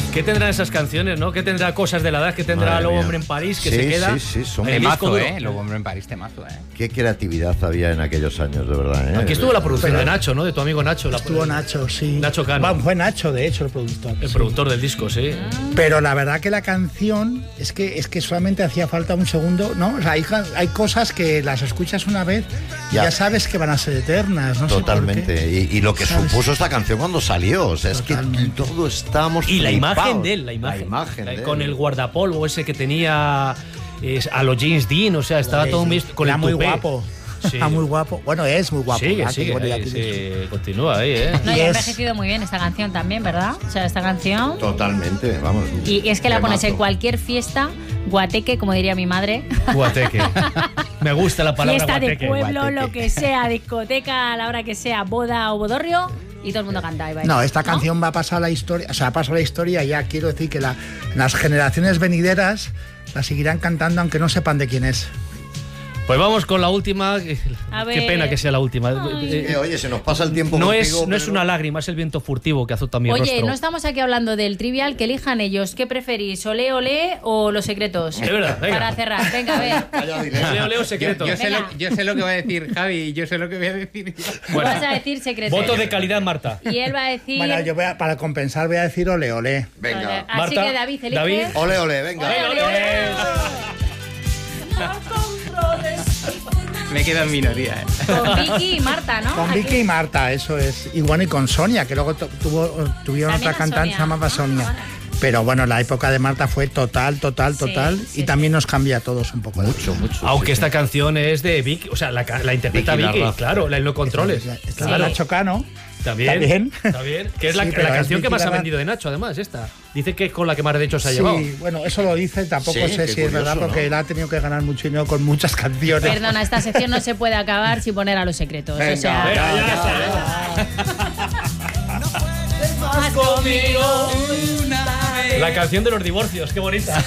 ¿Qué tendrán esas canciones, no? ¿Qué tendrá Cosas de la Edad? ¿Qué tendrá Lobo Hombre en París? Que se queda. Sí, son temazo, Lobo Hombre en París, temazo, Qué creatividad había en aquellos años, de verdad, Aquí estuvo la producción de Nacho, ¿no? De tu amigo Nacho. Estuvo Nacho, sí. Nacho Cano. Bueno, fue Nacho, de hecho, el productor. El productor del disco, sí. Pero la verdad que la canción es que solamente hacía falta un segundo, ¿no? O sea, hay cosas que las escuchas una vez y ya sabes que van a ser eternas, ¿no? Totalmente. Y lo que supuso esta canción cuando salió, o sea, totalmente. Es que todos estábamos y la flipados. Imagen de él, la imagen de él. Con el guardapolvo ese que tenía a los James Dean, o sea, estaba todo con el muy tupé. Guapo. Sí. Está muy guapo. Bueno, es muy guapo. Sí, continúa ahí, No, y ha envejecido muy bien esta canción también, ¿verdad? O sea, esta canción... Totalmente, vamos. Y es que la pones en cualquier fiesta, guateque, como diría mi madre. Guateque. Me gusta la palabra fiesta guateque. Fiesta de pueblo, guateque. Lo que sea, discoteca, a la hora que sea, boda o bodorrio, y todo el mundo canta y baila. No, esta canción va a pasar a la historia, o sea, ha pasado a la historia ya. Quiero decir que las generaciones venideras la seguirán cantando aunque no sepan de quién es. Pues vamos con la última. Qué pena que sea la última. Oye, se nos pasa el tiempo. No es una lágrima, es el viento furtivo que azota mi rostro. Oye, no estamos aquí hablando del trivial, que elijan ellos. ¿Qué preferís, Olé Olé o Los Secretos? Es verdad, venga. Para cerrar, venga, a ver. Olé Olé o Secretos. Yo sé lo que va a decir Javi, yo sé lo que voy a decir. Bueno, vas a decir Secretos. Voto de calidad, Marta. Y él va a decir... Bueno, yo para compensar voy a decir Olé Olé. Venga. Así Marta, que David elige... David. Olé Olé, venga. Olé, olé. Me quedo en minoría, Con Vicky y Marta, ¿no? Con Vicky y Marta, eso es. Y bueno, y con Sonia, que luego tuvieron otra cantante, se llamaba Sonia. Vale. Pero bueno, la época de Marta fue total. Sí, y también nos cambia a todos un poco. Mucho. Aunque esta canción es de Vicky, o sea, la interpreta Vicky, claro, en los controles. Está Nacho Cano. También. Que es la canción que más ha Vicky vendido de Nacho, además, esta. Dice que es con la que más derechos ha llevado. Sí, bueno, eso lo dice, tampoco sé si es verdad, porque él ha tenido que ganar mucho dinero con muchas canciones. Perdona, esta sección no se puede acabar sin poner a Los Secretos. Venga, o sea, Más conmigo la canción de los divorcios, qué bonita.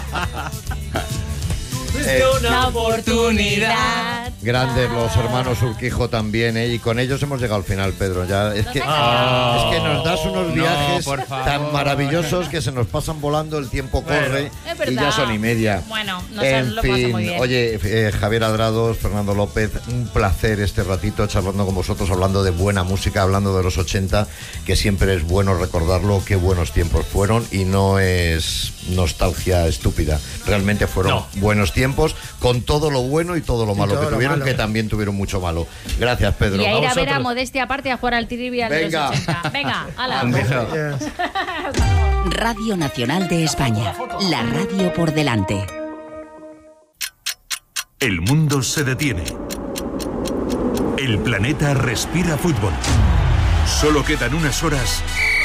una oportunidad. Grandes los hermanos Urquijo también, y con ellos hemos llegado al final, Pedro. Ya es que nos das unos viajes tan maravillosos que se nos pasan volando, el tiempo corre y ya son y media. Bueno, en lo fin, paso muy bien. Oye, Javier Adrados, Fernando López, un placer este ratito charlando con vosotros, hablando de buena música, hablando de los 80, que siempre es bueno recordarlo, qué buenos tiempos fueron, y no es nostalgia estúpida. Realmente fueron buenos tiempos, con todo lo bueno y todo lo malo que tuvieron, que también tuvieron mucho malo. Gracias, Pedro. Y a ir a ver a Modestia aparte a jugar al trivial de los 80. Venga, hala. Un beso. Radio Nacional de España, la radio por delante. El mundo se detiene. El planeta respira fútbol. Solo quedan unas horas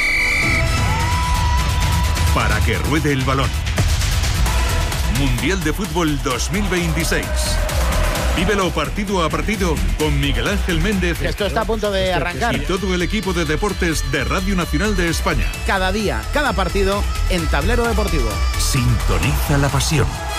para que ruede el balón. Mundial de Fútbol 2026. Vívelo partido a partido con Miguel Ángel Méndez. Esto está a punto de arrancar. Y todo el equipo de deportes de Radio Nacional de España. Cada día, cada partido en Tablero Deportivo. Sintoniza la pasión.